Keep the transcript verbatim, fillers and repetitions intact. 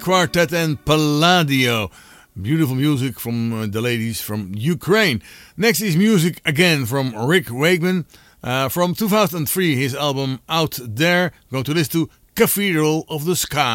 Quartet and Palladio. Beautiful music from uh, the ladies from Ukraine. Next is music again from Rick Wakeman. Uh, from two thousand three, his album Out There. Going to listen to Cathedral of the Sky.